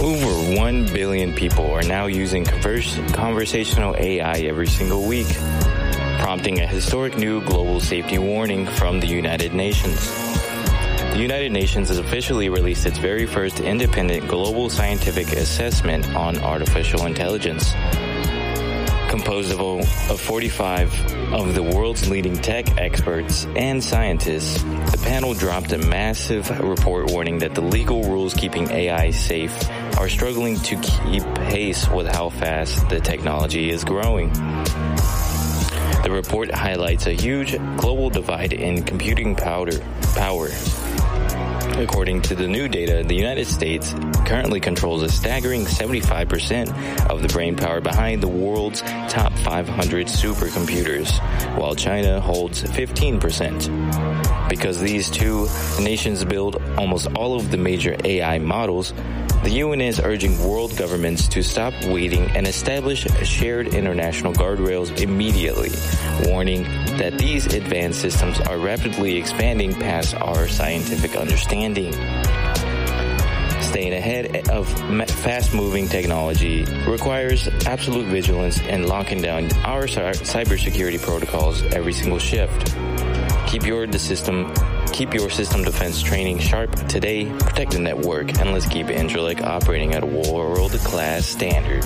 Over 1 billion people are now using conversational AI every single week, prompting a historic new global safety warning from the United Nations. The United Nations has officially released its very first independent global scientific assessment on artificial intelligence. Composed of 45 of the world's leading tech experts and scientists, the panel dropped a massive report warning that the legal rules keeping AI safe are struggling to keep pace with how fast the technology is growing. The report highlights a huge global divide in computing power. According to the new data, the United States currently controls a staggering 75% of the brain power behind the world's top 500 supercomputers, while China holds 15%. Because these two nations build almost all of the major AI models, the UN is urging world governments to stop waiting and establish shared international guardrails immediately, warning that these advanced systems are rapidly expanding past our scientific understanding. Staying ahead of fast-moving technology requires absolute vigilance and locking down our cybersecurity protocols every single shift. Keep your system defense training sharp today, protect the network, and let's keep Intralink operating at a world-class standard.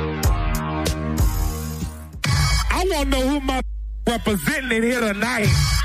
I want to know who my representing here tonight.